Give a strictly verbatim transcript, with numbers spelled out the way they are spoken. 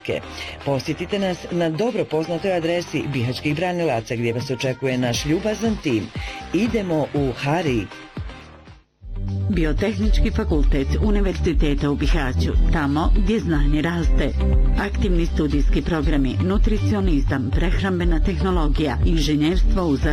Posjetite nas na dobro poznatoj adresi Bihaćkih branilaca gdje vas očekuje naš ljubazan tim. Idemo u Hari. Biotehnički fakultet Univerziteta u Bihaću, tamo gdje znanje raste. Aktivni studijski programi, nutricionizam, prehrambena tehnologija, inženjerstvo u